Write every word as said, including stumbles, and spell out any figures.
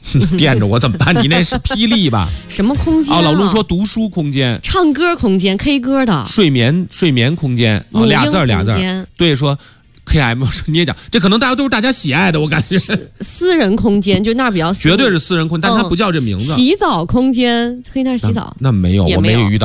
垫着我怎么办？你那是霹雳吧？ 什么空间、啊？ 哦，老陆说读书空间、 唱歌空间、K 歌的、 睡眠睡眠空间，哦，俩字儿俩字儿。对，说 K M 你也讲，这可能大家都是大家喜爱的，我感觉。 私人空间就那儿比较， 绝对是私人空间，但它不叫这名字。 洗澡空间，可以那儿洗澡？ 那, 那没有，我没有遇到。